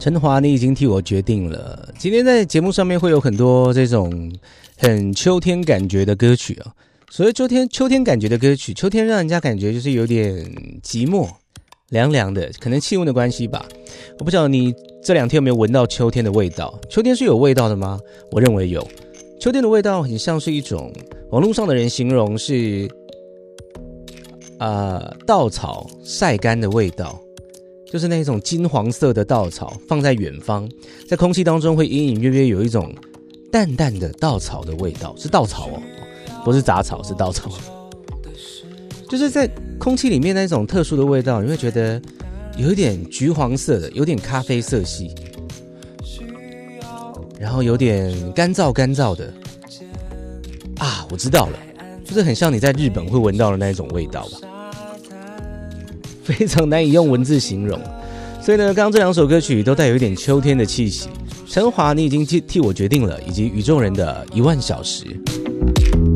陈华，你已经替我决定了。今天在节目上面会有很多这种很秋天感觉的歌曲啊。所谓秋天感觉的歌曲，秋天让人家感觉就是有点寂寞、凉凉的，可能气温的关系吧。我不知道你这2天有没有闻到秋天的味道？秋天是有味道的吗？我认为有。秋天的味道很像是一种，网络上的人形容是稻草晒干的味道。就是那种金黄色的稻草放在远方，在空气当中会隐隐约约有一种淡淡的稻草的味道，是稻草哦，不是杂草，是稻草。就是在空气里面那种特殊的味道，你会觉得有一点橘黄色的，有点咖啡色系，然后有点干燥的。啊，我知道了，就是很像你在日本会闻到的那种味道吧。非常难以用文字形容，所以呢，刚刚这2首歌曲都带有一点秋天的气息。陈华，你已经替我决定了，以及宇宙人的1万小时。